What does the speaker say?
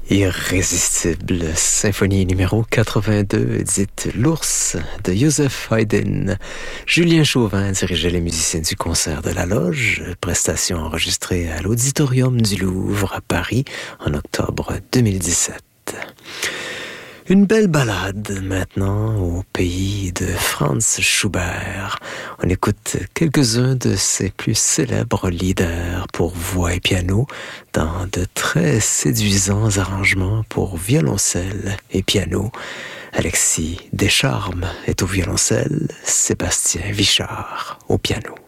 Irrésistible, symphonie numéro 82, dite L'Ours, de Joseph Haydn. Julien Chauvin dirigeait les musiciens du concert de la Loge, prestation enregistrée à l'Auditorium du Louvre à Paris en octobre 2017. Une belle balade maintenant au pays de Franz Schubert. On écoute quelques-uns de ses plus célèbres leaders pour voix et piano dans de très séduisants arrangements pour violoncelle et piano. Alexis Descharmes est au violoncelle, Sébastien Vichard au piano.